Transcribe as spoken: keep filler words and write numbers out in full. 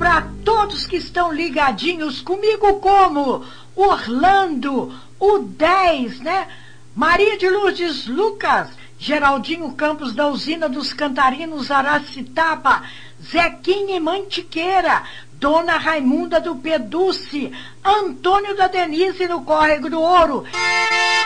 para todos que estão ligadinhos comigo, como Orlando, o dez, né? Maria de Lourdes Lucas, Geraldinho Campos da Usina dos Cantarinos, Aracitaba, Zequinha e Mantiqueira, Dona Raimunda do Peduce, Antônio da Denise no Córrego do Ouro.